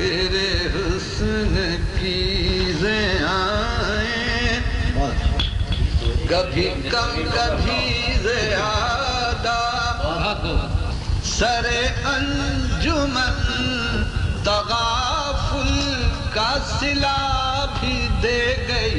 तेरे हुस्न की ज़ियाएं, कभी कम कभी ज़्यादा, सरे अंजुमन तगाफुल का सिला भी दे गई।